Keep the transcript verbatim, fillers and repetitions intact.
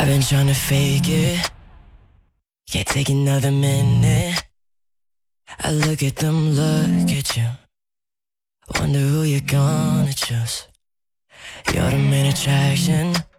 I've been trying to fake it, can't take another minute. I look at them, look at you, wonder who you're gonna choose. You're the main attraction,